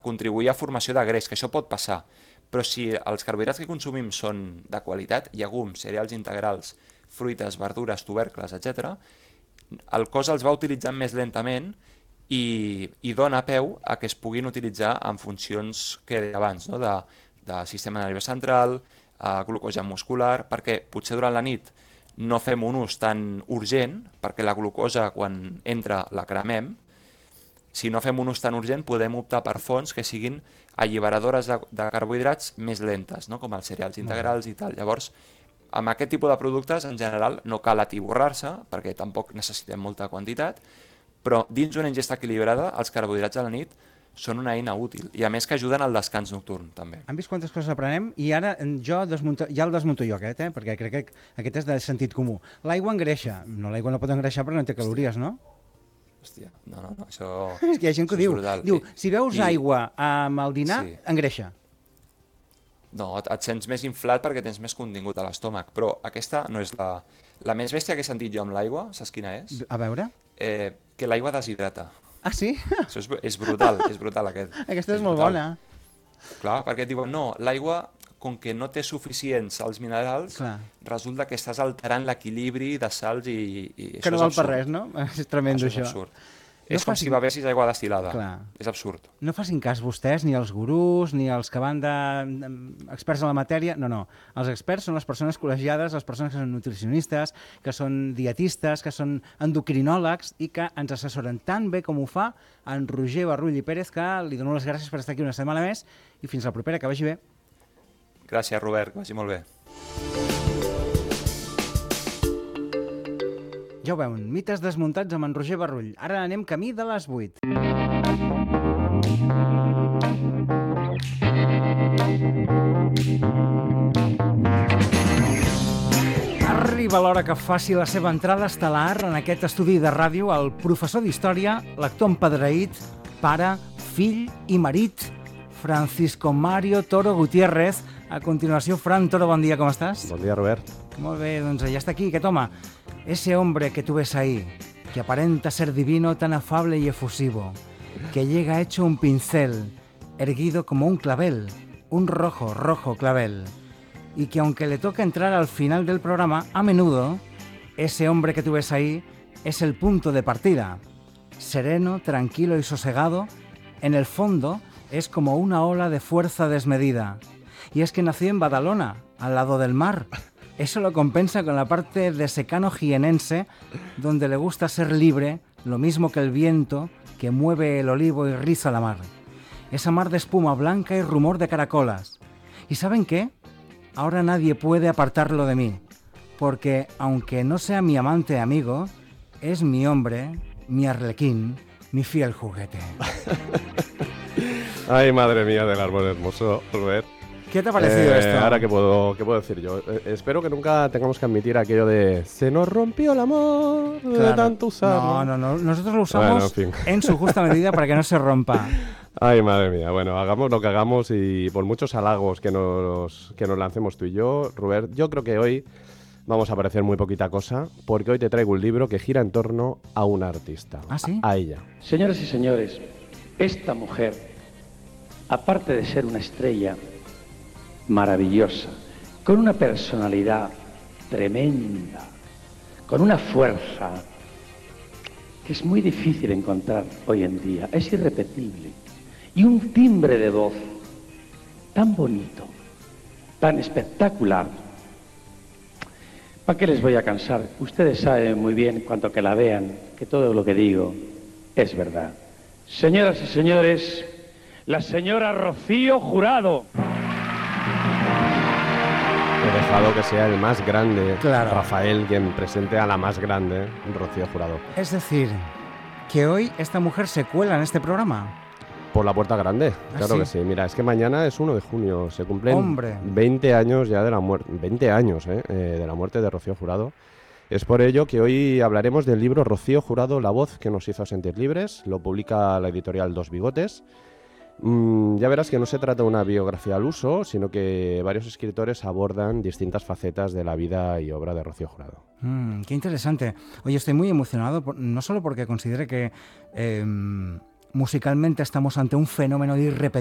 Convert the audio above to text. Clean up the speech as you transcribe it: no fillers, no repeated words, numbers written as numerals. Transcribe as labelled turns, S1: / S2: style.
S1: contribuir a formació de greix, que això pot passar. Però si els carbohidrats que consumim són de qualitat, llegums, cereals integrals, fruites, verdures, tubercles, etc., el cos els va utilitzant més lentament i dona peu a que es puguin utilitzar en funcions que deia abans, no? de sistema nerviós central, glucosa muscular, perquè potser durant la nit no fem un ús tan urgent, perquè la glucosa quan entra la cremem. Si no fem un ús tan urgent podem optar per fonts que siguin alliberadores de carbohidrats més lentes, no? Com els cereals integrals i tal. Llavors, amb aquest tipus de productes, en general, no cal atiborrar-se, perquè tampoc necessitem molta quantitat, però dins una ingesta equilibrada, els carbohidrats a la nit són una eina útil, i a més que ajuden al descans nocturn, també.
S2: Han vist quantes coses aprenem? I ara ja el desmunto jo, aquest, perquè crec que aquest és de sentit comú. L'aigua engreixa. No, l'aigua no pot engreixar perquè no té calories, no?
S1: Hòstia, no, això...
S2: És que hi ha gent que ho diu. Diu, si veus aigua amb el dinar, engreixa.
S1: No, et sents més inflat perquè tens més contingut a l'estómac, però aquesta no és la més bèstia que he sentit jo amb l'aigua, saps quina és?
S2: A veure?
S1: Que l'aigua deshidrata.
S2: Ah, sí?
S1: Això és brutal aquest.
S2: Aquesta és molt bona.
S1: Clar, perquè et diuen, no, l'aigua, com que no té suficients els minerals, resulta que estàs alterant l'equilibri de sals i això és absurd.
S2: Que no val per res, no? És tremendo, això.
S1: És absurd. És com si bevessis aigua destil·lada. És absurd.
S2: No facin cas vostès, ni els gurús, ni els que van experts en la matèria. No. Els experts són les persones col·legiades, les persones que són nutricionistes, que són dietistes, que són endocrinòlegs i que ens assessoren tan bé com ho fa en Roger Barrull i Pérez, que li dono les gràcies per estar aquí una setmana més i fins la propera, que vagi bé.
S1: Gràcies, Robert, que vagi molt bé.
S2: Ja ho veuen, mites desmuntats amb en Roger Barrull. Ara anem camí de les 8. Arriba l'hora que faci la seva entrada estel·lar en aquest estudi de ràdio el professor d'Història, l'actor empadreït, pare, fill i marit, Francisco Mario Toro Gutiérrez. A continuació, Fran Toro, bon dia, com estàs?
S3: Bon dia, Robert.
S2: Molt bé, doncs ja està aquí, aquest home. Ese hombre que tú ves ahí, que aparenta ser divino, tan afable y efusivo, que llega hecho un pincel, erguido como un clavel, un rojo clavel, y que aunque le toca entrar al final del programa, a menudo, ese hombre que tú ves ahí es el punto de partida. Sereno, tranquilo y sosegado, en el fondo es como una ola de fuerza desmedida. Y es que nació en Badalona, al lado del mar. Eso lo compensa con la parte de secano jienense, donde le gusta ser libre, lo mismo que el viento que mueve el olivo y riza la mar. Esa mar de espuma blanca y rumor de caracolas. ¿Y saben qué? Ahora nadie puede apartarlo de mí, porque aunque no sea mi amante amigo, es mi hombre, mi arlequín, mi fiel juguete.
S3: Ay, madre mía del árbol hermoso, Robert.
S2: ¿Qué te ha parecido esto?
S3: Ahora, ¿qué puedo decir yo? Espero que nunca tengamos que admitir aquello de se nos rompió el amor de tanto usarlo.
S2: No. Nosotros lo usamos en su justa medida para que no se rompa.
S3: Ay, madre mía. Bueno, hagamos lo que hagamos y por muchos halagos que nos lancemos tú y yo, Robert, yo creo que hoy vamos a parecer muy poquita cosa, porque hoy te traigo un libro que gira en torno a una artista.
S2: ¿Ah, sí?
S3: A ella.
S4: Señoras y señores, esta mujer, aparte de ser una estrella maravillosa, con una personalidad tremenda, con una fuerza que es muy difícil encontrar hoy en día, es irrepetible, y un timbre de voz tan bonito, tan espectacular. ¿Para qué les voy a cansar? Ustedes saben muy bien, cuanto que la vean, que todo lo que digo es verdad. Señoras y señores, la señora Rocío Jurado.
S3: He dejado que sea el más grande,
S2: claro,
S3: Rafael, quien presente a la más grande, Rocío Jurado.
S2: Es decir, que hoy esta mujer se cuela en este programa.
S3: Por la puerta grande, claro, ¿sí? Que sí. Mira, es que mañana es 1 de junio, se cumplen 20 años ya de la muerte, 20 años de la muerte de Rocío Jurado. Es por ello que hoy hablaremos del libro Rocío Jurado, la voz que nos hizo sentir libres. Lo publica la editorial Dos Bigotes. Ya verás que no se trata de una biografía al uso, sino que varios escritores abordan distintas facetas de la vida y obra de Rocío Jurado.
S2: Qué interesante. Oye, estoy muy emocionado, no solo porque considere que Musicalmente estamos ante un fenómeno de